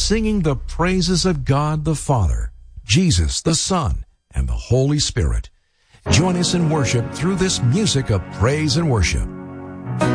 singing the praises of God the Father, Jesus the Son, and the Holy Spirit. Join us in worship through this music of praise and worship.